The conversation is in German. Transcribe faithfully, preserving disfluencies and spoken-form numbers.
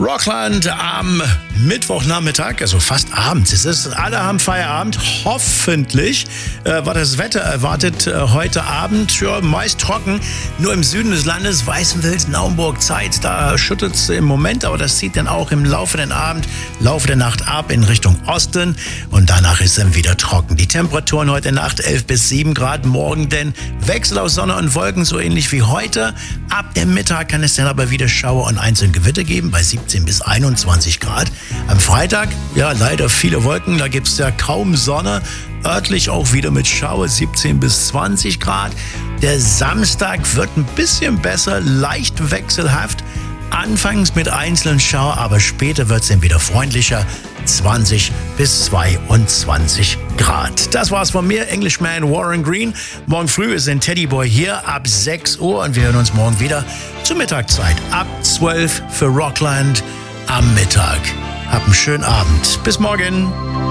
Rockland am Mittwochnachmittag, also fast abends. Es ist, alle haben Feierabend, hoffentlich. Äh, was das Wetter erwartet äh, heute Abend, ja, meist trocken. Nur im Süden des Landes, Weißenfels, Naumburg, Zeitz, da schüttet es im Moment, aber das zieht dann auch im Laufe der Abend, Laufe der Nacht ab in Richtung Osten und danach ist dann wieder trocken. Die Temperaturen heute Nacht elf bis sieben Grad, morgen denn Wechsel aus Sonne und Wolken, so ähnlich wie heute. Ab dem Mittag kann es dann aber wieder Schauer und einzelne Gewitter geben, bei siebzehn bis einundzwanzig Grad. Am Freitag, ja, leider viele Wolken, da gibt es ja kaum Sonne. Örtlich auch wieder mit Schauer, siebzehn bis zwanzig Grad. Der Samstag wird ein bisschen besser, leicht wechselhaft. Anfangs mit einzelnen Schauer, aber später wird es dann wieder freundlicher. zwanzig bis zweiundzwanzig Grad. Das war's von mir, Englishman Warren Green. Morgen früh ist ein Teddyboy hier ab sechs Uhr und wir hören uns morgen wieder zur Mittagszeit ab zwölf für Rockland am Mittag. Habt einen schönen Abend. Bis morgen.